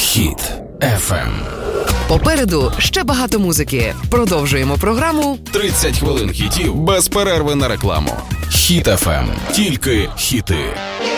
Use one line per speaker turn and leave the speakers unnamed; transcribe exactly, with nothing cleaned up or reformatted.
Хіт еф ем.
Попереду ще багато музики. Продовжуємо програму
тридцять хвилин хітів без перерви на рекламу. Хіт еф ем. Тільки хіти.